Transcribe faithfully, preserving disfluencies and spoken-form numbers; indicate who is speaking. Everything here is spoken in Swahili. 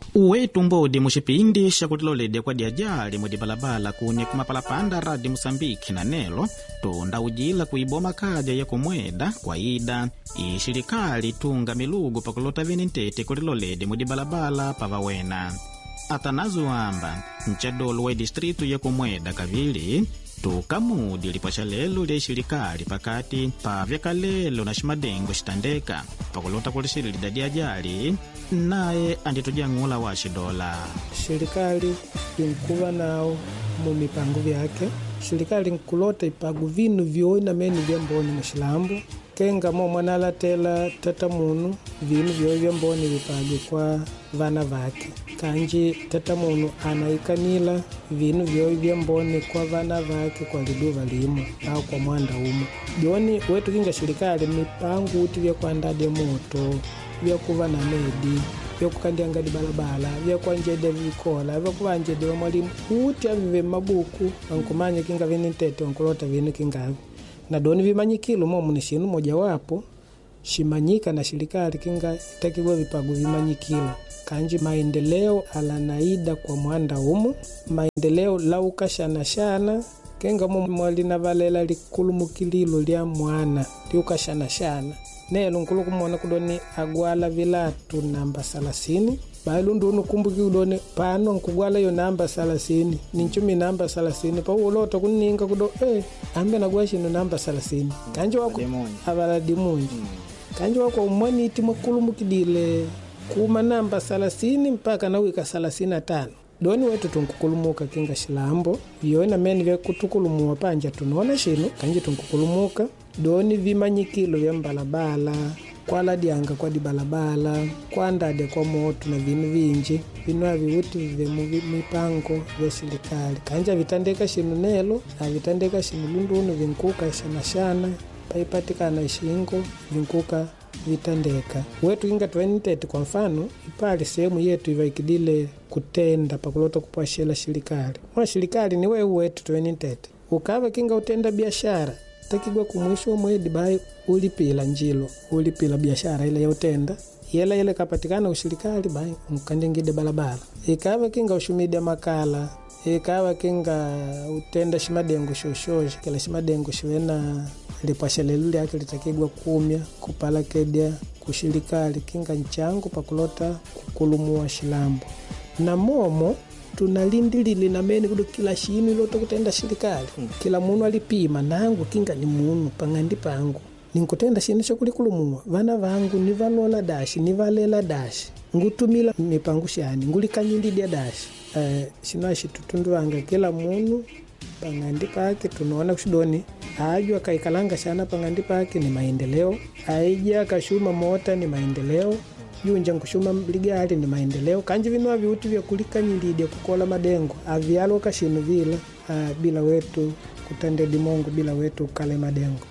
Speaker 1: Uwetu mbodi mushipindi shakutilolede kwa diajali mwedi balabala kune kumapalapanda radi Musambiki na Nelo tunda ujila kuiboma kaja ya kumweda kwa ida ishirikali tunga milugu pakulota vinintete kulilolede mwedi balabala pavawena. Atanazu amba nchadolu we distritu ya kumweda kavili tukamudi lipashalelo lya shirikali pakati pa vyakalelo na shimadengo shitandeka pakulota kulishili lidadi ajali naye anditujangula wa shidola.
Speaker 2: Shirikali inkuwa nao mu mipango vyake. Shirikali nkulota ipagu vinu vyoina meni vya mboni mushilambo kenga mo mwanala tela tata munu vinu vyo vya mboni vipagi kwa vana vake kanji tata munu anaikanila vinu vyo vya mboni kwa vana vake kwa liduva limu au kwa mwanda umu joni wetu kinga shirikali mipango uti vya kuandade moto vya kuva na medi vya kukandia ngadi balabala vya kuanjede vikola vya kuanjede wa mwalimu uti avive mabuku wankumanya kinga vinintete wankulota vinu kinga na doni vimanyikilo momu ni shinu moja wapo shimanyika na shirikali kinga takiwa vipagu vimanyikilo kanji maendeleo alanaida kwa mwanda umu maendeleo lauka shana shana kenga mwali na valela likulumukililo lya mwana liuka shana shana nelo nkulu kumwana kudoni agwala vilatu namba salasini bailu ndunu kumbuki udone pano nkugwala yo namba salasini ninchumi namba salasini pa uloto kuninga kudo eh ambe nagwashi no namba salasini kanji wako abala dimunji mm. kanji wako umwani iti mukulu mukidile kuma namba salasini mpaka na wika salasini na tano doni wetu tunkukulumuka kinga shilambo yona meni vya kutukulumu panja tunaona shino kanji tunkukulumuka doni vimanyikilo vya mbalabala kwa ladianga kwa di balabala kwa ndade kwa moto na vinu vinji vinu aviuti vive mipango vya shirikali kanja vitandeka shinu nelo na vitandeka shinu lundunu vinkuka shana shana paipatika na shingo vinkuka vitandeka wetu kinga twenitete kwa mfano ipali sehemu yetu ivaikidile kutenda pakulota kupwashela shirikali mwa shirikali ni wewe wetu twenitete ukava kinga utenda biashara takigwa kumwisho mwedi bai ulipila njilo ulipila biashara ile ya utenda yela yele kapatikana ushirikali bai mkandingide balabala ikawa kinga ushumide makala ikawa kinga utenda shimadengo shoshoshi kila shimadengo shiwena lipashelelule yake litakigwa kumya kupala kedia kushirikali kinga nchangu pakulota kukulumua shilambo na momo tunalindilili na meni kudu kila shinu iloto kutenda shirikali hmm. kila munu alipima nangu kinga ni munu pangandi pangu ninkutenda shinu shokulikulumua vana vangu ni valola dashi ni valela dashi ngutumila mipangu shani ngulikanyindidi dashi uh, shinashi tutundu wanga kila munu pangandi pake tunaona kushidoni ajwa kaikalanga shana pangandi pake ni maendeleo aija kashuma mota ni maendeleo yunja nkushuma ligari ni maendeleo kanji vinu aviuti vya kulikanyindidi kukola madengo avialo kashinu vila uh, bila wetu kutende dimongo bila wetu kale madengo